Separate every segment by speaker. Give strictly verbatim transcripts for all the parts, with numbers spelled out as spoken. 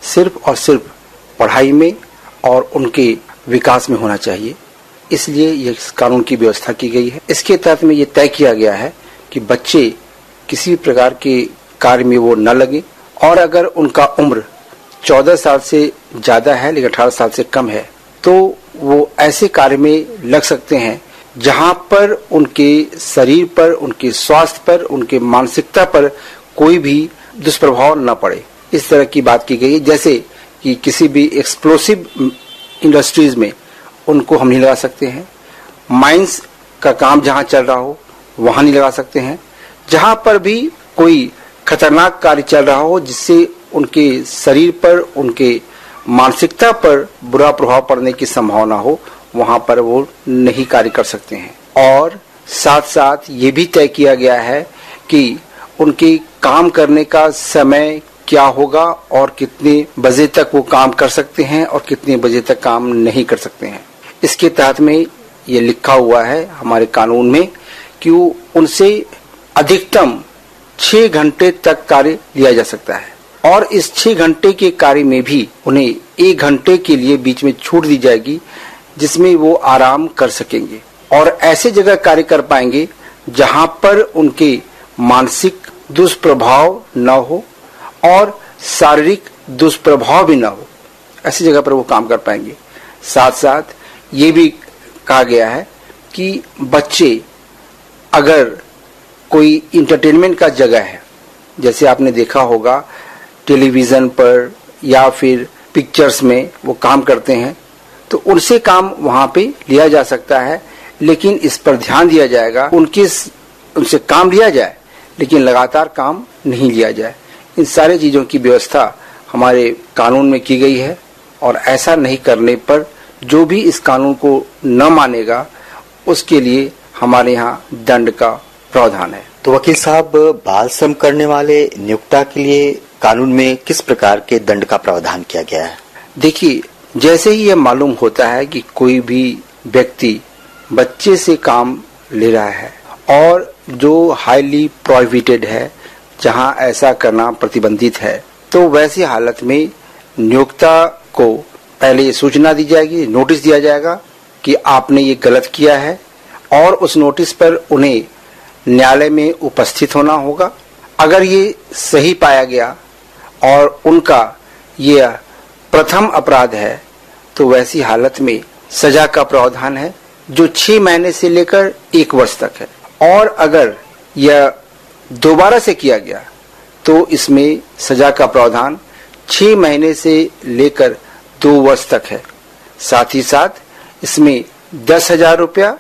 Speaker 1: सिर्फ और सिर्फ पढ़ाई में और उनके विकास में होना चाहिए। इसलिए यह कानून की व्यवस्था की गई है। इसके तहत में ये तय किया गया है कि बच्चे किसी भी प्रकार के कार्य में वो न लगे, और अगर उनका उम्र चौदह साल से ज्यादा है लेकिन अठारह साल से कम है तो वो ऐसे कार्य में लग सकते हैं जहां पर उनके शरीर पर, उनके स्वास्थ्य पर, उनके मानसिकता पर कोई भी दुष्प्रभाव न पड़े। इस तरह की बात की गई है। जैसे कि किसी भी एक्सप्लोसिव इंडस्ट्रीज में उनको हम नहीं लगा सकते हैं, माइंस का काम जहां चल रहा हो वहां नहीं लगा सकते हैं, जहां पर भी कोई खतरनाक कार्य चल रहा हो जिससे उनके शरीर पर, उनके मानसिकता पर बुरा प्रभाव पड़ने की संभावना हो, वहां पर वो नहीं कार्य कर सकते हैं। और साथ साथ ये भी तय किया गया है कि उनके काम करने का समय क्या होगा और कितने बजे तक वो काम कर सकते हैं और कितने बजे तक काम नहीं कर सकते हैं। इसके तहत में ये लिखा हुआ है हमारे कानून में कि उनसे अधिकतम छह घंटे तक कार्य लिया जा सकता है, और इस छह घंटे के कार्य में भी उन्हें एक घंटे के लिए बीच में छूट दी जाएगी जिसमें वो आराम कर सकेंगे और ऐसे जगह कार्य कर पाएंगे जहां पर उनके मानसिक दुष्प्रभाव न हो और शारीरिक दुष्प्रभाव भी न हो। ऐसी जगह पर वो काम कर पाएंगे। साथ साथ ये भी कहा गया है कि बच्चे अगर कोई इंटरटेनमेंट का जगह है, जैसे आपने देखा होगा टेलीविजन पर या फिर पिक्चर्स में वो काम करते हैं, तो उनसे काम वहां पे लिया जा सकता है, लेकिन इस पर ध्यान दिया जाएगा उनके उनसे काम लिया जाए लेकिन लगातार काम नहीं लिया जाए। इन सारे चीजों की व्यवस्था हमारे कानून में की गई है, और ऐसा नहीं करने पर जो भी इस कानून को न मानेगा उसके लिए हमारे यहाँ दंड का प्रावधान है।
Speaker 2: तो वकील साहब, बाल श्रम करने वाले नियोक्ता के लिए कानून में किस प्रकार के दंड का प्रावधान किया गया है?
Speaker 1: देखिए, जैसे ही यह मालूम होता है कि कोई भी व्यक्ति बच्चे से काम ले रहा है और जो हाईली प्रोहिबिटेड है, जहां ऐसा करना प्रतिबंधित है, तो वैसी हालत में नियोक्ता को पहले ये सूचना दी जाएगी, नोटिस दिया जाएगा कि आपने ये गलत किया है, और उस नोटिस पर उन्हें न्यायालय में उपस्थित होना होगा। अगर ये सही पाया गया और उनका ये प्रथम अपराध है तो वैसी हालत में सजा का प्रावधान है जो छह महीने से लेकर एक वर्ष तक है, और अगर यह दोबारा से किया गया तो इसमें सजा का प्रावधान छह महीने से लेकर दो वर्ष तक है। साथ ही साथ इसमें दस हजार रुपया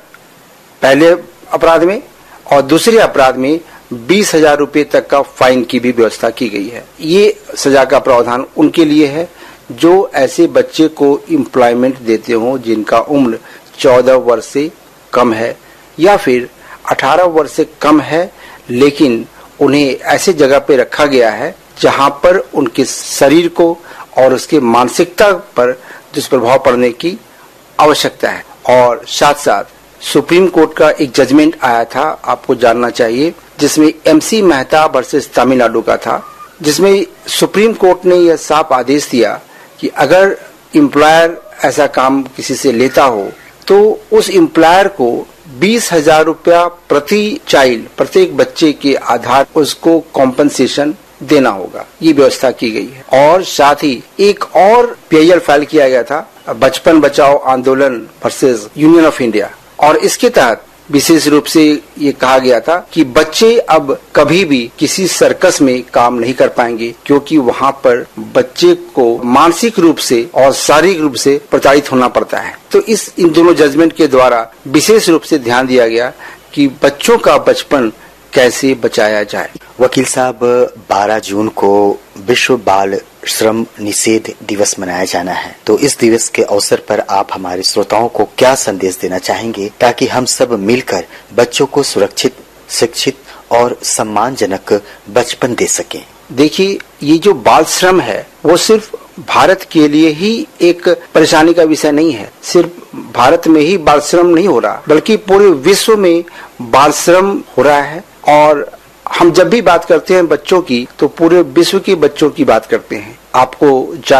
Speaker 1: पहले अपराध में और दूसरे अपराध में बीस हजार रुपये तक का फाइन की भी व्यवस्था की गई है। ये सजा का प्रावधान उनके लिए है जो ऐसे बच्चे को एम्प्लॉयमेंट देते हों जिनका उम्र चौदह वर्ष से कम है या फिर अठारह वर्ष से कम है, लेकिन उन्हें ऐसे जगह पे रखा गया है जहां पर उनके शरीर को और उसके मानसिकता पर दुष्प्रभाव पड़ने की आवश्यकता है। और साथ साथ सुप्रीम कोर्ट का एक जजमेंट आया था, आपको जानना चाहिए, जिसमें एमसी मेहता वर्सेस तमिलनाडु का था, जिसमें सुप्रीम कोर्ट ने यह साफ आदेश दिया कि अगर एम्प्लॉयर ऐसा काम किसी से लेता हो तो उस एम्प्लॉयर को बीस हजार रुपया प्रति चाइल्ड, प्रत्येक बच्चे के आधार उसको कॉम्पनसेशन देना होगा। ये व्यवस्था की गई है। और साथ ही एक और पीआईएल फाइल किया गया था, बचपन बचाओ आंदोलन वर्सेस यूनियन ऑफ इंडिया, और इसके तहत विशेष रूप से ये कहा गया था कि बच्चे अब कभी भी किसी सर्कस में काम नहीं कर पाएंगे, क्योंकि वहाँ पर बच्चे को मानसिक रूप से और शारीरिक रूप से प्रताड़ित होना पड़ता है। तो इस इन दोनों जजमेंट के द्वारा विशेष रूप से ध्यान दिया गया कि बच्चों का बचपन कैसे बचाया जाए।
Speaker 2: वकील साहब, बारह जून को विश्व बाल श्रम निषेध दिवस मनाया जाना है, तो इस दिवस के अवसर पर आप हमारे श्रोताओं को क्या संदेश देना चाहेंगे ताकि हम सब मिलकर बच्चों को सुरक्षित, शिक्षित और सम्मानजनक बचपन दे सकें?
Speaker 1: देखिए, ये जो बाल श्रम है वो सिर्फ भारत के लिए ही एक परेशानी का विषय नहीं है। सिर्फ भारत में ही बाल श्रम नहीं हो रहा, बल्कि पूरे विश्व में बाल श्रम हो रहा है। और हम जब भी बात करते हैं बच्चों की तो पूरे विश्व के बच्चों की बात करते हैं। आपको